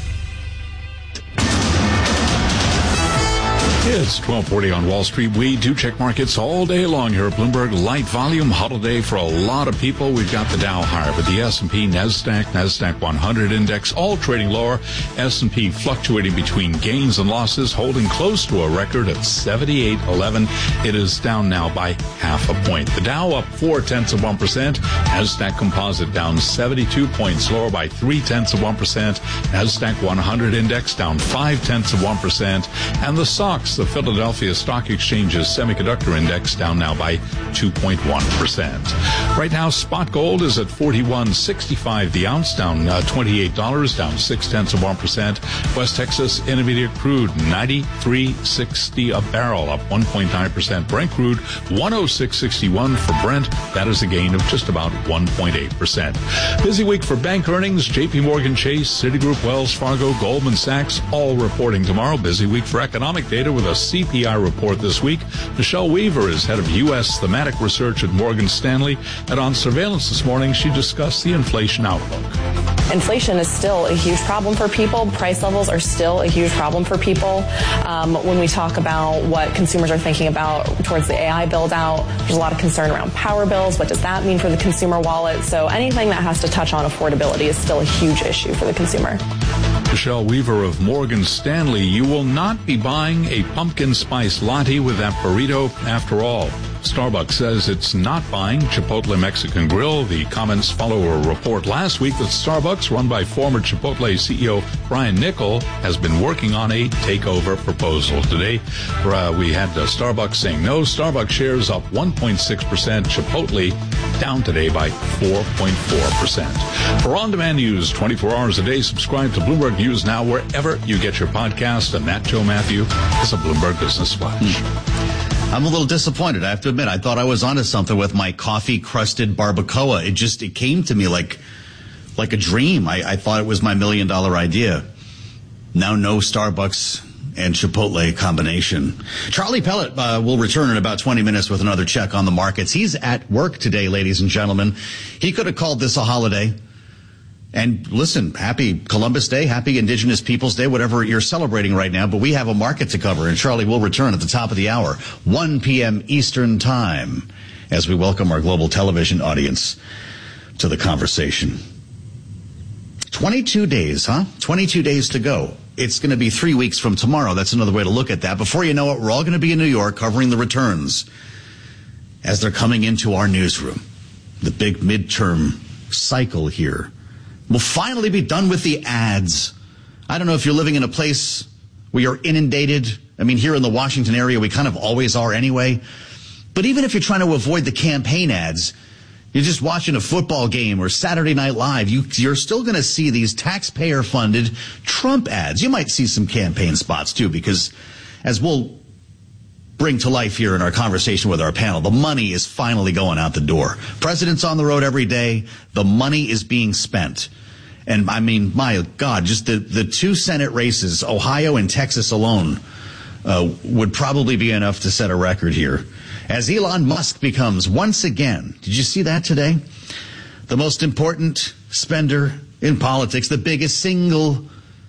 It's twelve forty on Wall Street. We do check markets all day long here at Bloomberg. Light volume, huddle day for a lot of people. We've got the Dow higher, but the S and P, NASDAQ, NASDAQ one hundred index, all trading lower. S and P fluctuating between gains and losses, holding close to a record at seventy-eight eleven. It is down now by half a point. The Dow up four tenths of one percent. NASDAQ Composite down seventy-two points, lower by three tenths of one percent. NASDAQ one hundred index down five tenths of one percent. And the S O X, the Philadelphia Stock Exchange's semiconductor index, down now by two point one percent. Right now, spot gold is at forty-one sixty-five the ounce, down uh, twenty-eight dollars, down six tenths of one percent. West Texas Intermediate crude ninety-three sixty a barrel, up one point nine percent. Brent crude one oh six sixty-one for Brent. That is a gain of just about one point eight percent. Busy week for bank earnings. J P Morgan Chase, Citigroup, Wells Fargo, Goldman Sachs, all reporting tomorrow. Busy week for economic data with a C P I report this week. Michelle Weaver is head of U S thematic research at Morgan Stanley. And on surveillance this morning, she discussed the inflation outlook.
Inflation is still a huge problem for people. Price levels are still a huge problem for people. Um, when we talk about what consumers are thinking about towards the A I build out, there's a lot of concern around power bills. What does that mean for the consumer wallet? So anything that has to touch on affordability is still a huge issue for the consumer.
Michelle Weaver of Morgan Stanley. You will not be buying a pumpkin spice latte with that burrito after all. Starbucks says it's not buying Chipotle Mexican Grill. The comments follow a report last week that Starbucks, run by former Chipotle C E O Brian Niccol, has been working on a takeover proposal. Today, uh, we had uh, Starbucks saying no. Starbucks shares up one point six percent. Chipotle down today by four point four percent. For on-demand news twenty-four hours a day, subscribe to Bloomberg News Now wherever you get your podcast. And that, Joe Matthew, is a Bloomberg Business Flash.
Hmm. I'm a little disappointed, I have to admit. I thought I was onto something with my coffee-crusted barbacoa. It just, it came to me like like a dream. I, I thought it was my million-dollar idea. Now no Starbucks and Chipotle combination. Charlie Pellet uh, will return in about twenty minutes with another check on the markets. He's at work today, ladies and gentlemen. He could have called this a holiday. And listen, happy Columbus Day, happy Indigenous Peoples Day, whatever you're celebrating right now. But we have a market to cover, and Charlie will return at the top of the hour, one p.m. Eastern Time, as we welcome our global television audience to the conversation. twenty-two days, huh? twenty-two days to go. It's going to be three weeks from tomorrow. That's another way to look at that. Before you know it, we're all going to be in New York covering the returns as they're coming into our newsroom. The big midterm cycle here. We'll finally be done with the ads. I don't know if you're living in a place where you're inundated. I mean, here in the Washington area, we kind of always are anyway. But even if you're trying to avoid the campaign ads, you're just watching a football game or Saturday Night Live, you, you're still going to see these taxpayer-funded Trump ads. You might see some campaign spots, too, because as we'll bring to life here in our conversation with our panel, the money is finally going out the door. President's on the road every day. The money is being spent. And, I mean, my God, just the, the two Senate races, Ohio and Texas alone, uh, would probably be enough to set a record here. As Elon Musk becomes, once again, did you see that today? The most important spender in politics, the biggest single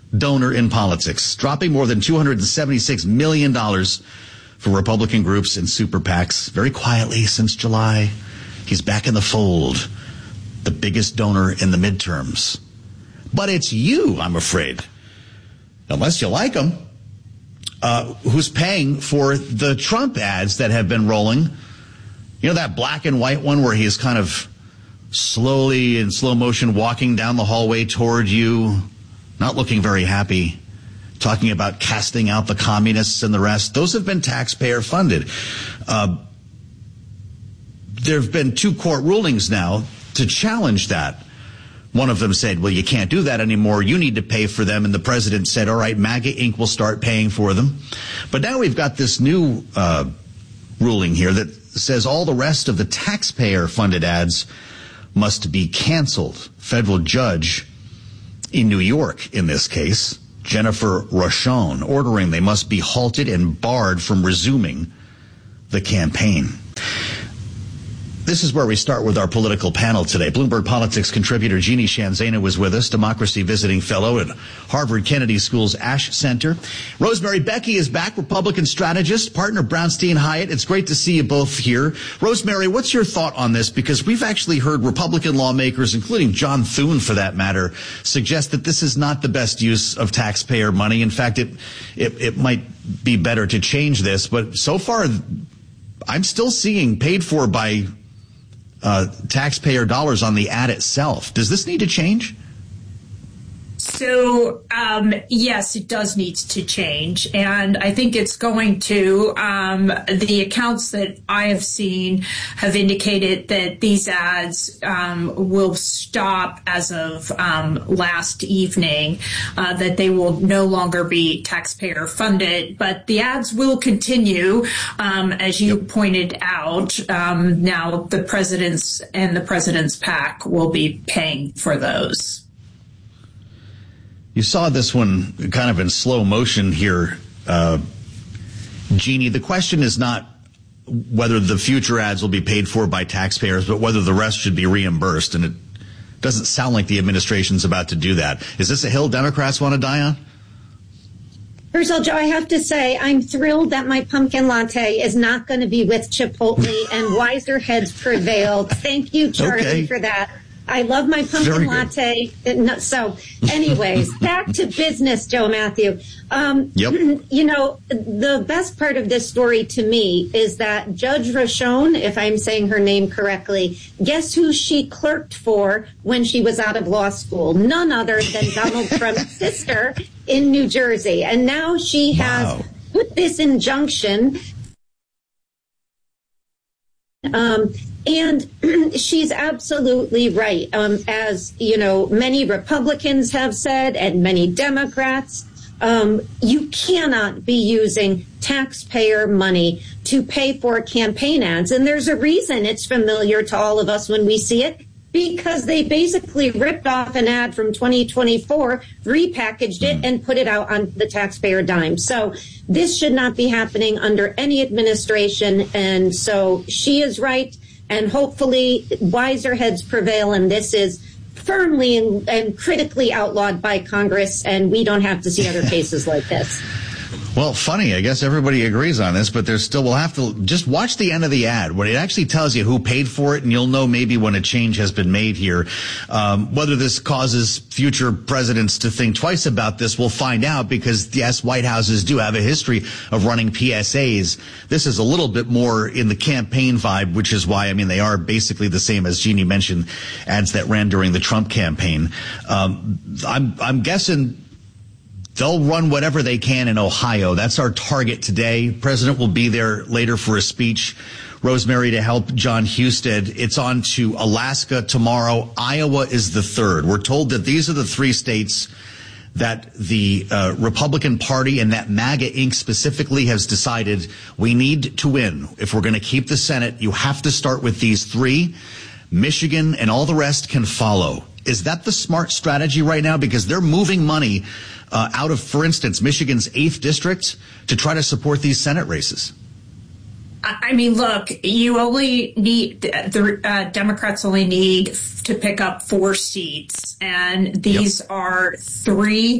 donor in politics, dropping more than two hundred seventy-six million dollars for Republican groups and super PACs very quietly since July. He's back in the fold, the biggest donor in the midterms. But it's you, I'm afraid, unless you like him, uh, who's paying for the Trump ads that have been rolling. You know, that black and white one where he's kind of slowly in slow motion walking down the hallway toward you, not looking very happy, talking about casting out the communists and the rest. Those have been taxpayer funded. Uh, there have been two court rulings now to challenge that. One of them said, well, you can't do that anymore. You need to pay for them. And the president said, all right, MAGA Incorporated will start paying for them. But now we've got this new uh, ruling here that says all the rest of the taxpayer-funded ads must be canceled. Federal judge in New York, in this case, Jennifer Rochon, ordering they must be halted and barred from resuming the campaign. This is where we start with our political panel today. Bloomberg Politics contributor Jeannie Shanzana was with us, democracy visiting fellow at Harvard Kennedy School's Ash Center. Rosemary Becky is back, Republican strategist, partner Brownstein Hyatt. It's great to see you both here. Rosemary, what's your thought on this? Because we've actually heard Republican lawmakers, including John Thune for that matter, suggest that this is not the best use of taxpayer money. In fact, it, it, it might be better to change this. But so far, I'm still seeing paid for by Uh, taxpayer dollars on the ad itself. Does this need to change?
So, um, yes, it does need to change. And I think it's going to. Um, the accounts that I have seen have indicated that these ads um, will stop as of um, last evening, uh, that they will no longer be taxpayer funded. But the ads will continue, um, as you yep. pointed out. Um, now, the president's and the president's PAC will be paying for those.
You saw this one kind of in slow motion here, uh, Jeannie. The question is not whether the future ads will be paid for by taxpayers, but whether the rest should be reimbursed. And it doesn't sound like the administration's about to do that. Is this a hill Democrats want to die on?
First of all, Joe, I have to say I'm thrilled that my pumpkin latte is not going to be with Chipotle and wiser heads prevail. Thank you, Charlie, okay. for that. I love my pumpkin latte. So anyways, back to business, Joe Matthew. Um, yep. You know, the best part of this story to me is that Judge Rochon, if I'm saying her name correctly, guess who she clerked for when she was out of law school? None other than Donald Trump's sister in New Jersey. And now she has wow. put this injunction. Um, And she's absolutely right. Um, as, you know, many Republicans have said and many Democrats, um, you cannot be using taxpayer money to pay for campaign ads. And there's a reason it's familiar to all of us when we see it, because they basically ripped off an ad from twenty twenty-four, repackaged it, and put it out on the taxpayer dime. So this should not be happening under any administration. And so she is right. And hopefully wiser heads prevail, and this is firmly and, and critically outlawed by Congress, and we don't have to see other cases like this.
Well, funny, I guess everybody agrees on this, but there's still, we'll have to just watch the end of the ad when it actually tells you who paid for it, and you'll know maybe when a change has been made here. Um, whether this causes future presidents to think twice about this, we'll find out, because yes, White Houses do have a history of running P S As. This is a little bit more in the campaign vibe, which is why, I mean, they are basically the same as Jeannie mentioned, ads that ran during the Trump campaign. Um, I'm, I'm guessing they'll run whatever they can in Ohio. That's our target today. President will be there later for a speech. Rosemary, to help John Husted. It's on to Alaska tomorrow. Iowa is the third. We're told that these are the three states that the uh, Republican Party and that MAGA Incorporated specifically has decided we need to win. If we're going to keep the Senate, you have to start with these three. Michigan and all the rest can follow. Is that the smart strategy right now? Because they're moving money uh, out of, for instance, Michigan's eighth district to try to support these Senate races.
I mean, look, you only need, the uh, Democrats only need to pick up four seats, and these yep. are three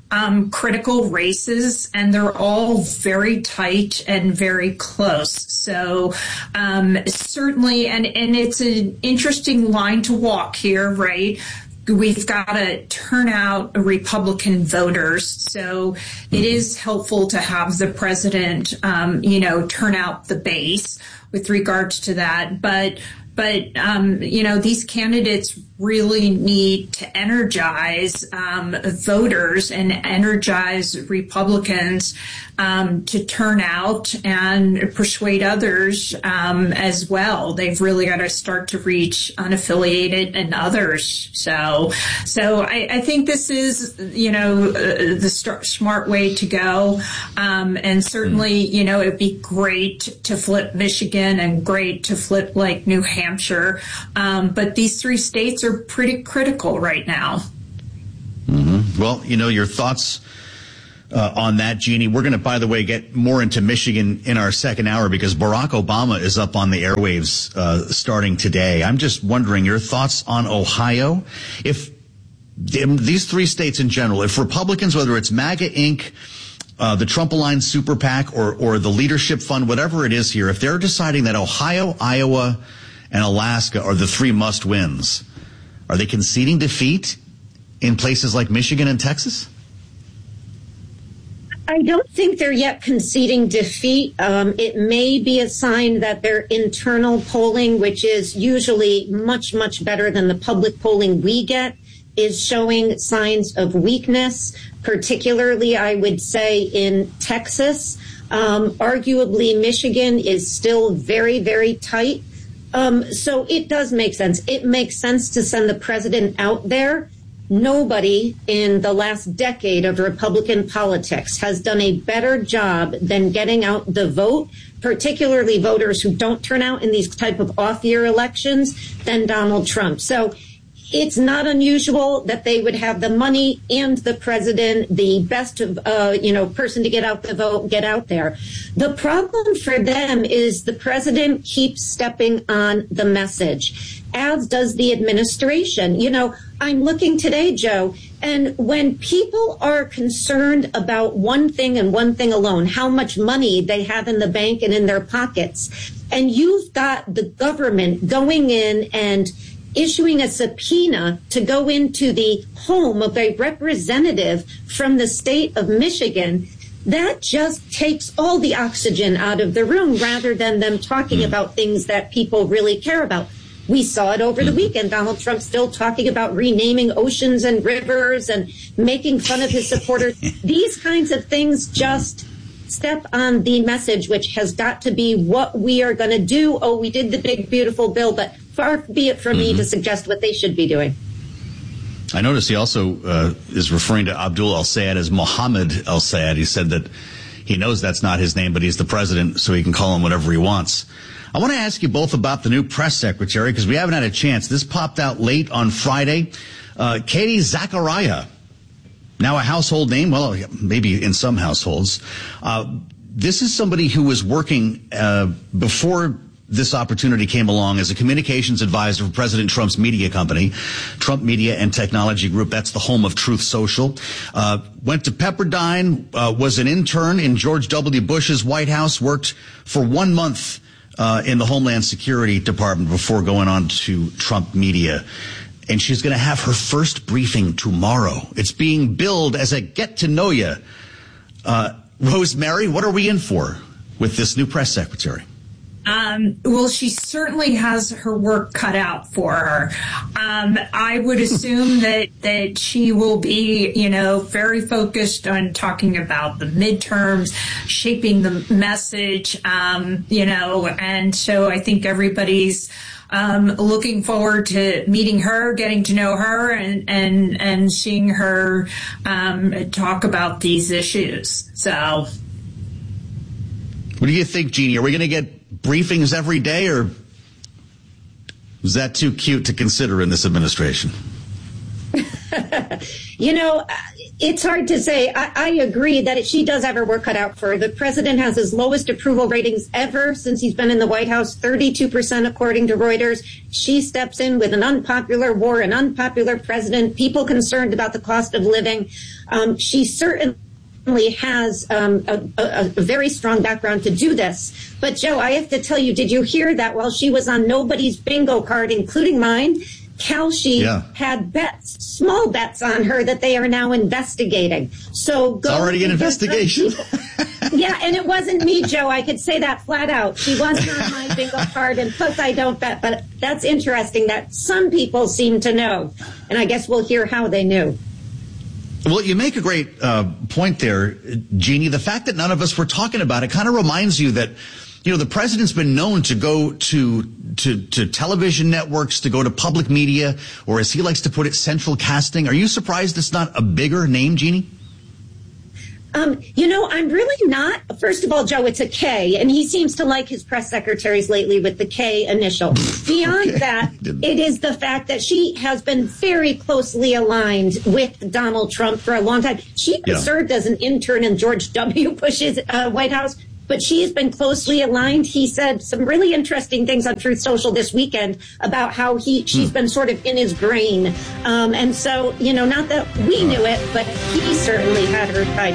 um, critical races, and they're all very tight and very close. So um, certainly, and, and it's an interesting line to walk here, right? We've got to turn out Republican voters. So it is helpful to have the president, um, you know, turn out the base with regards to that. But But, um, you know, these candidates really need to energize um, voters and energize Republicans um, to turn out and persuade others um, as well. They've really got to start to reach unaffiliated and others. So, so I, I think this is, you know, uh, the st- smart way to go. Um, and certainly, you know, it'd be great to flip Michigan and great to flip like New Hampshire. Um, but these three states are pretty critical right now.
Mm-hmm. Well, you know, your thoughts uh, on that, Jeannie. We're going to, by the way, get more into Michigan in our second hour because Barack Obama is up on the airwaves uh, starting today. I'm just wondering your thoughts on Ohio. If these three states in general, if Republicans, whether it's MAGA Incorporated, Uh, the Trump-aligned super PAC or, or the Leadership Fund, whatever it is here, if they're deciding that Ohio, Iowa, and Alaska are the three must-wins, are they conceding defeat in places like Michigan and Texas?
I don't think they're yet conceding defeat. Um, it may be a sign that their internal polling, which is usually much, much better than the public polling we get, is showing signs of weakness, particularly, I would say, in Texas. Um, arguably, Michigan is still very, very tight. Um, so it does make sense. It makes sense to send the president out there. Nobody in the last decade of Republican politics has done a better job than getting out the vote, particularly voters who don't turn out in these type of off-year elections, than Donald Trump. So it's not unusual that they would have the money and the president, the best of, uh, you know, person to get out the vote, get out there. The problem for them is the president keeps stepping on the message, as does the administration. You know, I'm looking today, Joe, and when people are concerned about one thing and one thing alone, how much money they have in the bank and in their pockets, and you've got the government going in and issuing a subpoena to go into the home of a representative from the state of Michigan, that just takes all the oxygen out of the room rather than them talking mm. about things that people really care about. We saw it over the weekend. Donald Trump still talking about renaming oceans and rivers and making fun of his supporters. These kinds of things just step on the message, which has got to be what we are going to do. Oh, we did the big, beautiful bill, but far be it from mm-hmm. me to suggest what they should be doing.
I noticed he also uh, is referring to Abdul El-Sayed as Mohammed El-Sayed. He said that he knows that's not his name, but he's the president, so he can call him whatever he wants. I want to ask you both about the new press secretary, because we haven't had a chance. This popped out late on Friday. Uh, Katie Zachariah, now a household name, well, maybe in some households. Uh, this is somebody who was working uh, before this opportunity came along as a communications advisor for President Trump's media company, Trump Media and Technology Group. That's the home of Truth Social. Uh, went to Pepperdine, uh, was an intern in George W. Bush's White House, worked for one month uh, in the Homeland Security Department before going on to Trump Media. And she's going to have her first briefing tomorrow. It's being billed as a get-to-know-you. Uh, Rosemary, what are we in for with this new press secretary?
Um, well, she certainly has her work cut out for her. Um, I would assume that, that she will be, you know, very focused on talking about the midterms, shaping the message, um, you know, and so I think everybody's um, looking forward to meeting her, getting to know her, and, and, and seeing her um, talk about these issues. So,
what do you think, Jeannie? Are we going to get briefings every day, or is that too cute to consider in this administration?
You know, it's hard to say. I, I agree that it, she does have her work cut out for her. The president has his lowest approval ratings ever since he's been in the White House, thirty-two percent according to Reuters. She steps in with an unpopular war, an unpopular president, people concerned about the cost of living. Um, she certainly has um, a, a, a very strong background to do this. But, Joe, I have to tell you, did you hear that while she was on nobody's bingo card, including mine, Kalshi yeah. had bets, small bets on her that they are now investigating. So go
it's already an investigation.
Yeah, and it wasn't me, Joe. I could say that flat out. She wasn't on my bingo card, and plus I don't bet. But that's interesting that some people seem to know, and I guess we'll hear how they knew.
Well, you make a great uh, point there, Jeannie. The fact that none of us were talking about it kind of reminds you that, you know, the president's been known to go to, to, to television networks, to go to public media, or as he likes to put it, central casting. Are you surprised it's not a bigger name, Jeannie?
Um, you know, I'm really not. First of all, Joe, it's a K, and he seems to like his press secretaries lately with the K initial. Beyond okay. that, it is the fact that she has been very closely aligned with Donald Trump for a long time. She yeah. served as an intern in George W. Bush's uh, White House, but she has been closely aligned. He said some really interesting things on Truth Social this weekend about how he she's hmm. been sort of in his brain. Um, and so, you know, not that we knew it, but he certainly had her tied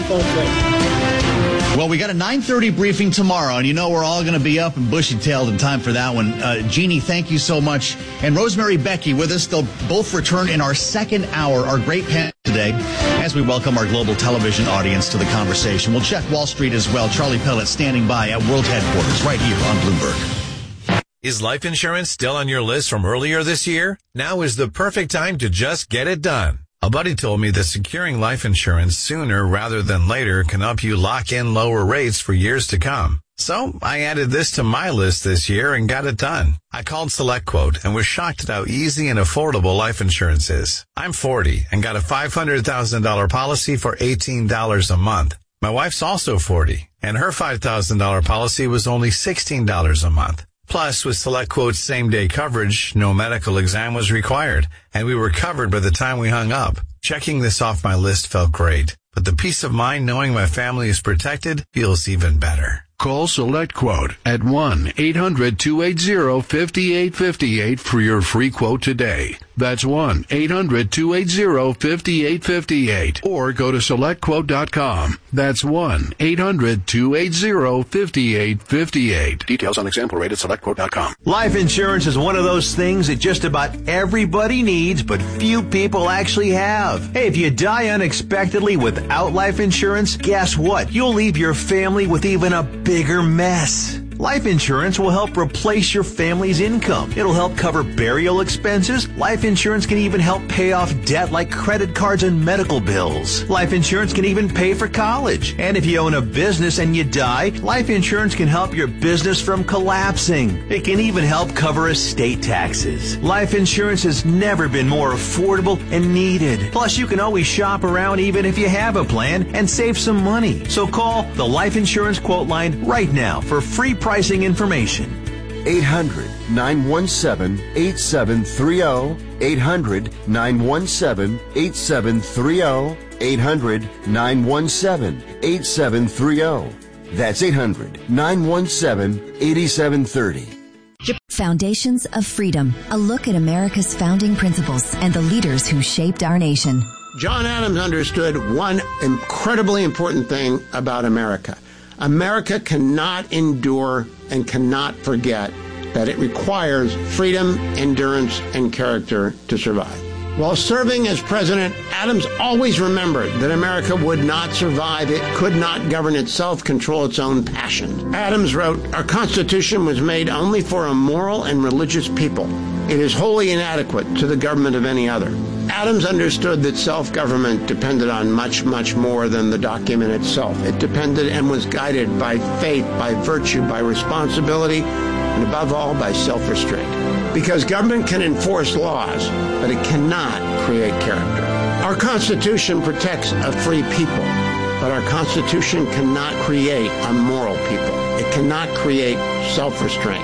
closely.
Well, we got a nine thirty briefing tomorrow, and you know we're all going to be up and bushy-tailed in time for that one. Uh, Jeannie, thank you so much. And Rosemary Becky with us. They'll both return in our second hour, our great panel today, as we welcome our global television audience to the conversation. We'll check Wall Street as well. Charlie Pellet standing by at World Headquarters right here on Bloomberg.
Is life insurance still on your list from earlier this year? Now is the perfect time to just get it done. A buddy told me that securing life insurance sooner rather than later can help you lock in lower rates for years to come. So I added this to my list this year and got it done. I called SelectQuote and was shocked at how easy and affordable life insurance is. I'm forty and got a five hundred thousand dollars policy for eighteen dollars a month. My wife's also forty and her five thousand dollars policy was only sixteen dollars a month. Plus, with SelectQuote's same-day coverage, no medical exam was required, and we were covered by the time we hung up. Checking this off my list felt great, but the peace of mind knowing my family is protected feels even better.
Call SelectQuote at one eight hundred two eight zero five eight five eight for your free quote today. That's one eight hundred two eight zero five eight five eight. Or go to select quote dot com. That's one eight hundred two eight zero five eight five eight.
Details on example rate at select quote dot com.
Life insurance is one of those things that just about everybody needs, but few people actually have. Hey, if you die unexpectedly without life insurance, guess what? You'll leave your family with even a bigger mess. Life insurance will help replace your family's income. It'll help cover burial expenses. Life insurance can even help pay off debt like credit cards and medical bills. Life insurance can even pay for college. And if you own a business and you die, life insurance can help your business from collapsing. It can even help cover estate taxes. Life insurance has never been more affordable and needed. Plus, you can always shop around even if you have a plan and save some money. So call the Life Insurance Quote Line right now for free pricing information.
eight hundred nine one seven eight seven three zero. eight hundred nine one seven eight seven three zero. eight hundred nine one seven eight seven three zero. That's eight hundred nine one seven eight seven three zero.
Foundations of Freedom, a look at America's founding principles and the leaders who shaped our nation.
John Adams understood one incredibly important thing about America. America cannot endure and cannot forget that it requires freedom, endurance, and character to survive. While serving as president, Adams always remembered that America would not survive. It could not govern itself, control its own passions. Adams wrote, "Our Constitution was made only for a moral and religious people. It is wholly inadequate to the government of any other." Adams understood that self-government depended on much, much more than the document itself. It depended and was guided by faith, by virtue, by responsibility, and above all, by self-restraint. Because government can enforce laws, but it cannot create character. Our Constitution protects a free people, but our Constitution cannot create a moral people. It cannot create self-restraint.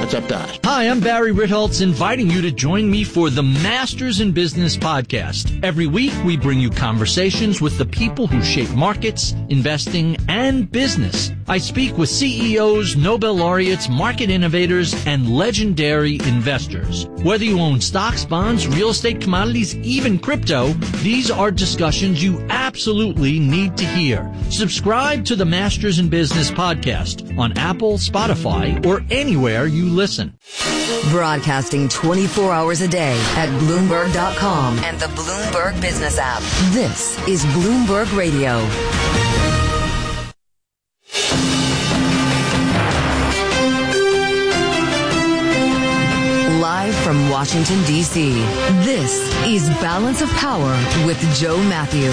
That's up to us.
Hi, I'm Barry Ritholtz, inviting you to join me for the Masters in Business podcast. Every week, we bring you conversations with the people who shape markets, investing, and business. I speak with C E Os, Nobel laureates, market innovators, and legendary investors. Whether you own stocks, bonds, real estate, commodities, even crypto, these are discussions you absolutely need to hear. Subscribe to the Masters in Business podcast on Apple, Spotify, or anywhere you listen.
Broadcasting twenty-four hours a day at Bloomberg dot com and the Bloomberg Business app. This is Bloomberg Radio. Live from Washington, D C, this is Balance of Power with Joe Matthew.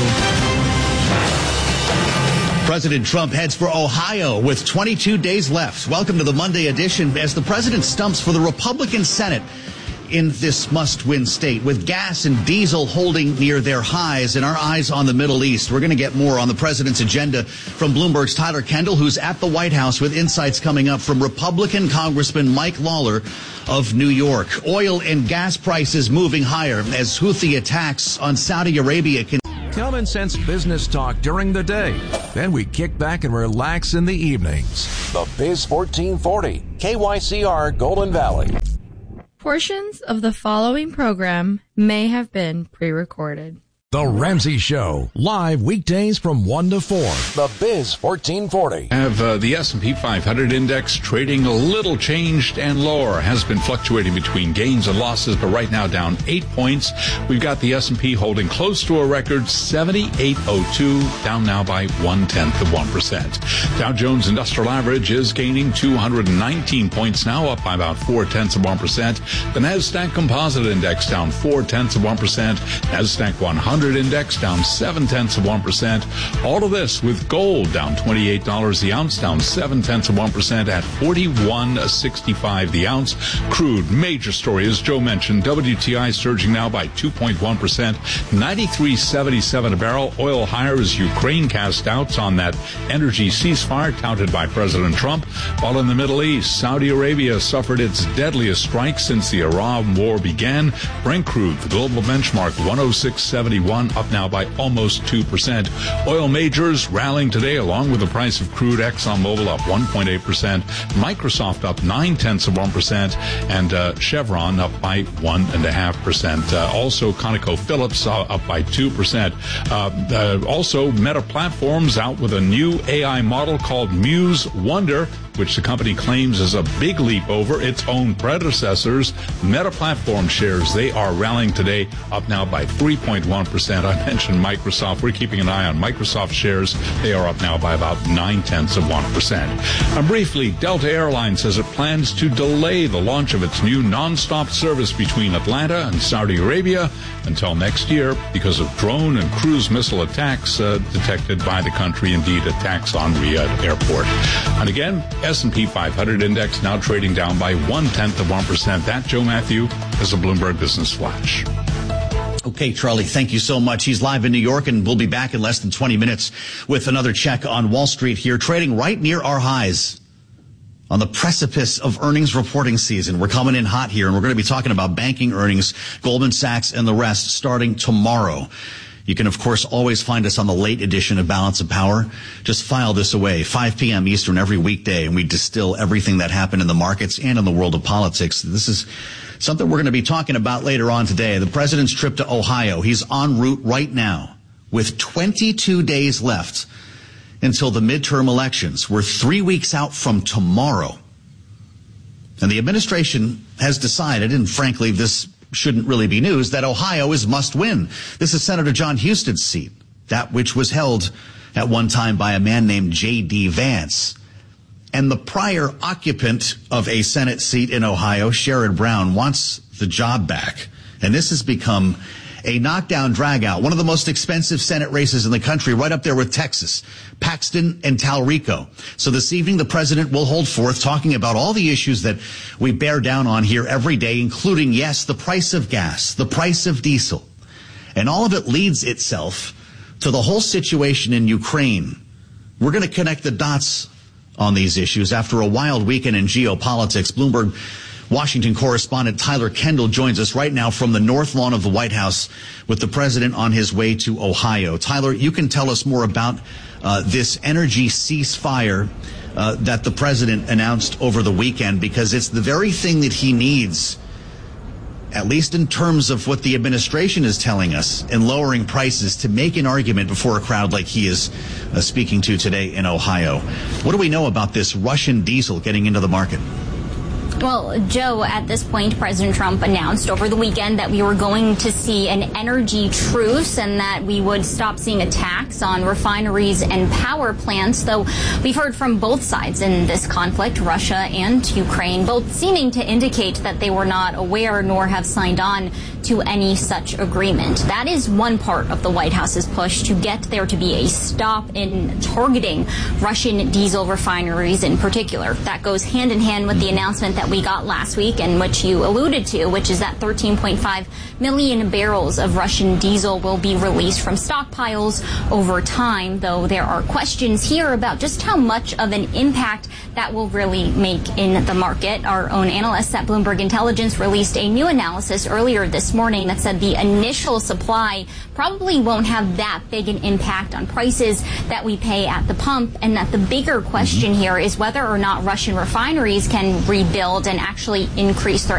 President Trump heads for Ohio with twenty-two days left. Welcome to the Monday edition as the president stumps for the Republican Senate in this must-win state, with gas and diesel holding near their highs and our eyes on the Middle East. We're going to get more on the president's agenda from Bloomberg's Tyler Kendall, who's at the White House with insights coming up from Republican Congressman Mike Lawler of New York. Oil and gas prices moving higher as Houthi attacks on Saudi Arabia continue.
Common sense business talk during the day. Then we kick back and relax in the evenings. The Biz fourteen forty, K Y C R Golden Valley.
Portions of the following program may have been pre-recorded.
The Ramsey Show, live weekdays from one to four. The Biz fourteen forty.
Have uh, the S and P five hundred index trading a little changed and lower. Has been fluctuating between gains and losses, but right now down eight points. We've got the S and P holding close to a record seventy-eight oh two, down now by one-tenth of one percent. Dow Jones Industrial Average is gaining two hundred nineteen points now, up by about four-tenths of one percent. The Nasdaq Composite Index down four-tenths of one percent. Nasdaq one hundred Index down seven-tenths of one percent. All of this with gold down twenty-eight dollars the ounce, down seven-tenths of one percent at forty-one sixty-five the ounce. Crude, major story, as Joe mentioned, W T I surging now by two point one percent, ninety-three seventy-seven a barrel. Oil higher as Ukraine cast doubts on that energy ceasefire touted by President Trump. While in the Middle East, Saudi Arabia suffered its deadliest strike since the Iran war began. Brent crude, the global benchmark, one oh six seventy-one, up now by almost two percent. Oil majors rallying today along with the price of crude. ExxonMobil up one point eight percent. Microsoft up nine-tenths of one percent. And uh, Chevron up by one point five percent. Uh, also, ConocoPhillips uh, up by two percent. Uh, uh, also, Meta Platforms out with a new A I model called Muse Wonder, which the company claims is a big leap over its own predecessors. Meta Platform shares, they are rallying today, up now by three point one percent. I mentioned Microsoft. We're keeping an eye on Microsoft shares. They are up now by about nine-tenths of one percent. And briefly, Delta Airlines says it plans to delay the launch of its new nonstop service between Atlanta and Saudi Arabia until next year because of drone and cruise missile attacks uh, detected by the country, indeed attacks on Riyadh Airport. And again, S and P five hundred index now trading down by one-tenth of one percent. That, Joe Matthew, is a Bloomberg Business Flash.
Okay, Charlie, thank you so much. He's live in New York, and we'll be back in less than twenty minutes with another check on Wall Street here, trading right near our highs on the precipice of earnings reporting season. We're coming in hot here, and we're going to be talking about banking earnings, Goldman Sachs and the rest, starting tomorrow. You can, of course, always find us on the late edition of Balance of Power. Just file this away, five p.m. Eastern every weekday, and we distill everything that happened in the markets and in the world of politics. This is something we're going to be talking about later on today. The president's trip to Ohio. He's en route right now with twenty-two days left until the midterm elections. We're three weeks out from tomorrow. And the administration has decided, and frankly, this shouldn't really be news, that Ohio is must win. This is Senator John Huston's seat, that which was held at one time by a man named J D. Vance. And the prior occupant of a Senate seat in Ohio, Sherrod Brown, wants the job back. And this has become a knockdown dragout, one of the most expensive Senate races in the country, right up there with Texas, Paxton and Talrico. So this evening, the president will hold forth talking about all the issues that we bear down on here every day, including, yes, the price of gas, the price of diesel. And all of it leads itself to the whole situation in Ukraine. We're going to connect the dots on these issues. After a wild weekend in geopolitics, Bloomberg Washington correspondent Tyler Kendall joins us right now from the North Lawn of the White House with the president on his way to Ohio. Tyler, you can tell us more about uh, this energy ceasefire uh, that the president announced over the weekend, because it's the very thing that he needs, at least in terms of what the administration is telling us, in lowering prices to make an argument before a crowd like he is uh, speaking to today in Ohio. What do we know about this Russian diesel getting into the market?
Well, Joe, at this point, President Trump announced over the weekend that we were going to see an energy truce and that we would stop seeing attacks on refineries and power plants, though we've heard from both sides in this conflict, Russia and Ukraine, both seeming to indicate that they were not aware nor have signed on to any such agreement. That is one part of the White House's push to get there to be a stop in targeting Russian diesel refineries in particular. That goes hand in hand with the announcement that we got last week, and which you alluded to, which is that thirteen point five million barrels of Russian diesel will be released from stockpiles over time, though there are questions here about just how much of an impact that will really make in the market. Our own analysts at Bloomberg Intelligence released a new analysis earlier this morning that said the initial supply probably won't have that big an impact on prices that we pay at the pump, and that the bigger question here is whether or not Russian refineries can rebuild and actually increase their